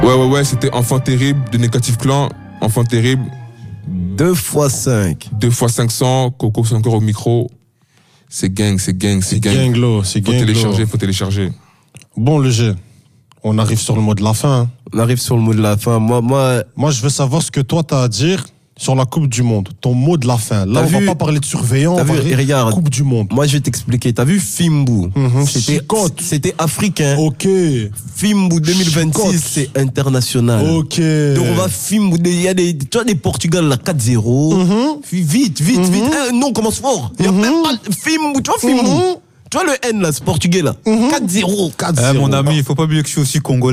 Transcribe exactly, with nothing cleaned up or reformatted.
Ouais, ouais, ouais, c'était Enfant Terrible de Négatif Clan. Enfant Terrible. deux fois cinq. deux fois cinq cents. Coco, c'est encore au micro. C'est gang, c'est gang, c'est gang. Ganglo, c'est Faut ganglo. télécharger, faut télécharger. Bon, le G, on arrive sur le mot de la fin. Hein. On arrive sur le mot de la fin. Moi, moi, Moi, je veux savoir ce que toi, t'as à dire sur la Coupe du Monde. Ton mot de la fin. Là, T'as on vu- va pas parler de surveillants, t'as on va vu- parler et regarde. Coupe du Monde. moi, je vais t'expliquer. T'as vu Fimbu? Mhm, C'était, chicote. c'était africain. Ok. Fimbu deux mille vingt-six, Chicote. c'est international. Ok. Donc on va Fimbu. Il y a des, tu vois, des Portugal là, quatre zéro. Mhm. Vite, vite, vite. Eh, non, commence fort. Il y a même pas Fimbu. Tu vois Fimbu? Mhm. Tu vois le N là, ce portugais là. quatre zéro. quatre Eh, zéro. mon ami, il faut pas oublier que je suis aussi congolais.